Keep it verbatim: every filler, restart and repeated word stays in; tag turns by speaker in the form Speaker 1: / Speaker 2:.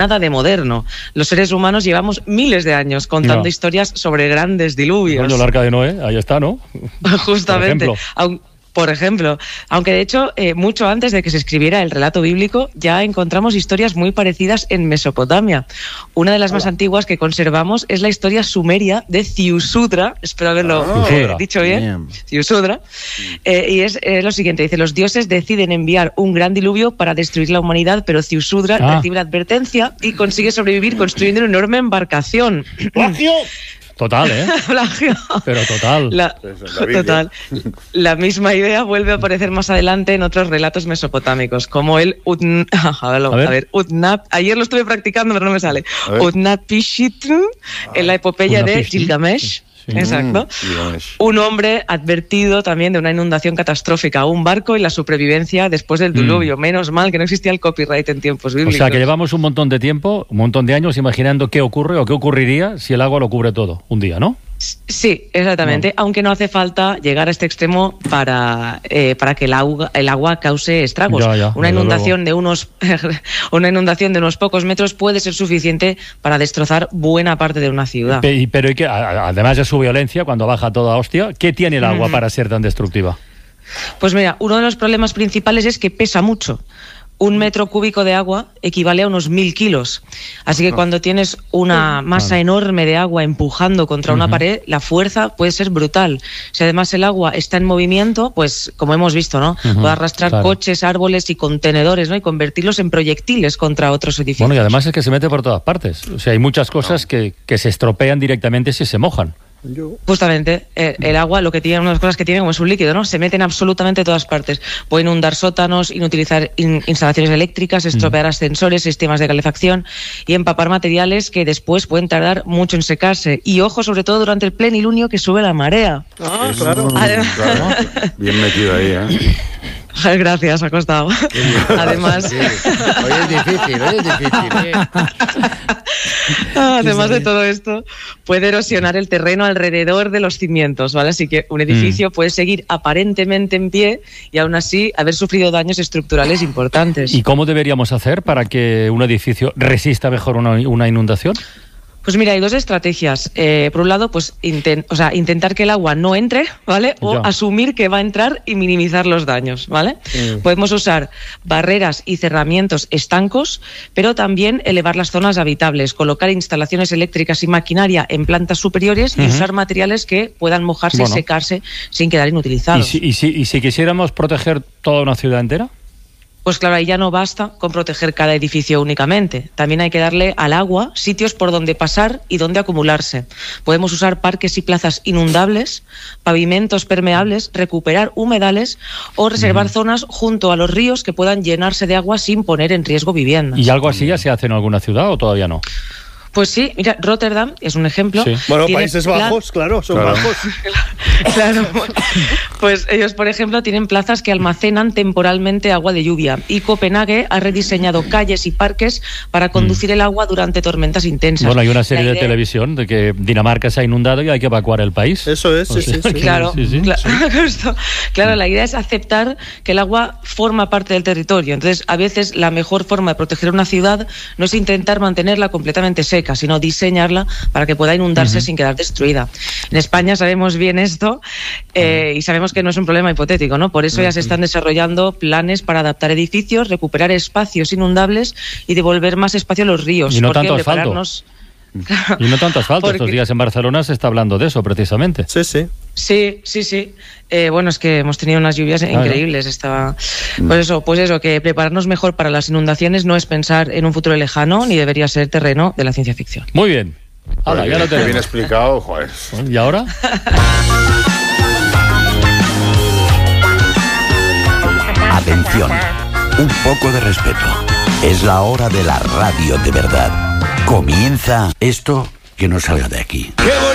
Speaker 1: nada de moderno. Los seres humanos llevamos miles de años contando
Speaker 2: no.
Speaker 1: historias sobre grandes diluvios.
Speaker 2: Bueno, el Arca de Noé, ahí está, ¿no?
Speaker 1: Justamente.
Speaker 2: Por ejemplo.
Speaker 1: Aun, por ejemplo, aunque de hecho, eh, mucho antes de que se escribiera el relato bíblico, ya encontramos historias muy parecidas en Mesopotamia. Una de las Hola. más antiguas que conservamos es la historia sumeria de Ziusudra, espero haberlo oh, eh, dicho bien, bien. Ziusudra, eh, y es eh, lo siguiente, dice, los dioses deciden enviar un gran diluvio para destruir la humanidad, pero Ziusudra ah. recibe la advertencia y consigue sobrevivir construyendo una enorme embarcación.
Speaker 2: ¡Plagio! Total, ¿eh? Pero total.
Speaker 1: La, total. La misma idea vuelve a aparecer más adelante en otros relatos mesopotámicos, como el Utn... a ver, a ver. A ver, Utnap... Ayer lo estuve practicando, pero no me sale. Utnapishtim, en la epopeya de Gilgamesh. Sí. Exacto. Mm, un hombre advertido también de una inundación catastrófica, un barco y la supervivencia después del diluvio. Mm. Menos mal que no existía el copyright en tiempos bíblicos.
Speaker 2: O sea, que llevamos un montón de tiempo, un montón de años imaginando qué ocurre o qué ocurriría si el agua lo cubre todo un día, ¿no?
Speaker 1: Sí, exactamente, no. Aunque no hace falta llegar a este extremo para, eh, para que el agua, el agua cause estragos.
Speaker 2: Ya, ya,
Speaker 1: una inundación de unos una inundación de unos pocos metros puede ser suficiente para destrozar buena parte de una ciudad.
Speaker 2: Pero, pero y que, además de su violencia, cuando baja toda hostia, ¿qué tiene el agua mm. para ser tan destructiva?
Speaker 1: Pues mira, uno de los problemas principales es que pesa mucho. Un metro cúbico de agua equivale a unos mil kilos. Así que cuando tienes una masa enorme de agua empujando contra una uh-huh. pared, la fuerza puede ser brutal. Si además el agua está en movimiento, pues como hemos visto, ¿no? Uh-huh. Puede arrastrar claro. coches, árboles y contenedores, ¿no? Y convertirlos en proyectiles contra otros edificios.
Speaker 2: Bueno, y además es que se mete por todas partes. O sea, hay muchas cosas no. que, que se estropean directamente si se mojan.
Speaker 1: Yo. Justamente, eh, el agua, lo que tiene, una de las cosas que tiene como es un líquido, ¿no? Se mete en absolutamente todas partes. Puede inundar sótanos, inutilizar in, instalaciones eléctricas, estropear mm. ascensores, sistemas de calefacción y empapar materiales que después pueden tardar mucho en secarse. Y ojo, sobre todo durante el plenilunio que sube la marea.
Speaker 3: Ah, es, claro. Además... claro. Bien metido ahí, ¿eh?
Speaker 1: Gracias, ha costado. Además,
Speaker 4: sí. Hoy es difícil, hoy es difícil. ¿eh?
Speaker 1: Además de todo esto, puede erosionar el terreno alrededor de los cimientos, ¿vale? Así que un edificio mm. puede seguir aparentemente en pie y aún así haber sufrido daños estructurales importantes.
Speaker 2: ¿Y cómo deberíamos hacer para que un edificio resista mejor una, una inundación?
Speaker 1: Pues mira, hay dos estrategias. Eh, por un lado, pues intent, o sea, intentar que el agua no entre, ¿vale? O ya. asumir que va a entrar y minimizar los daños, ¿vale? Mm. Podemos usar barreras y cerramientos estancos, pero también elevar las zonas habitables, colocar instalaciones eléctricas y maquinaria en plantas superiores uh-huh. y usar materiales que puedan mojarse bueno. y secarse sin quedar inutilizados.
Speaker 2: ¿Y si, y, si, ¿Y si quisiéramos proteger toda una ciudad entera?
Speaker 1: Pues claro, ahí ya no basta con proteger cada edificio únicamente. También hay que darle al agua sitios por donde pasar y donde acumularse. Podemos usar parques y plazas inundables, pavimentos permeables, recuperar humedales o reservar uh-huh. zonas junto a los ríos que puedan llenarse de agua sin poner en riesgo viviendas.
Speaker 2: ¿Y algo así ya se hace en alguna ciudad o todavía no?
Speaker 1: Pues sí, mira, Rotterdam es un ejemplo.
Speaker 3: Sí. Bueno, Países Bajos, plan... claro, son
Speaker 2: claro.
Speaker 3: bajos.
Speaker 1: Claro, pues ellos, por ejemplo, tienen plazas que almacenan temporalmente agua de lluvia. Y Copenhague ha rediseñado calles y parques para conducir mm. el agua durante tormentas intensas.
Speaker 2: Bueno, hay una serie idea... de televisión de que Dinamarca se ha inundado y hay que evacuar el país.
Speaker 3: Eso es, sí, sí, sí.
Speaker 1: Claro,
Speaker 2: sí, sí.
Speaker 1: Claro, sí. claro, la idea es aceptar que el agua forma parte del territorio. Entonces, a veces la mejor forma de proteger una ciudad no es intentar mantenerla completamente seca, sino diseñarla para que pueda inundarse uh-huh. sin quedar destruida. En España sabemos bien esto eh, y sabemos que no es un problema hipotético, ¿no? Por eso uh-huh. ya se están desarrollando planes para adaptar edificios, recuperar espacios inundables y devolver más espacio a los ríos.
Speaker 2: Y no tanto asfalto. Claro, y no tanto asfalto. Porque... Estos días en Barcelona se está hablando de eso, precisamente.
Speaker 3: Sí, sí.
Speaker 1: Sí, sí, sí. Eh, bueno, es que hemos tenido unas lluvias ah, increíbles. Estaba... Pues eso, pues eso, que prepararnos mejor para las inundaciones no es pensar en un futuro lejano, ni debería ser terreno de la ciencia ficción.
Speaker 2: Muy bien. Ahora, ya lo tenemos.
Speaker 3: Bien explicado, joder.
Speaker 2: ¿Y ahora?
Speaker 5: Atención, un poco de respeto. Es la hora de la radio de verdad. Comienza esto que no salga de aquí.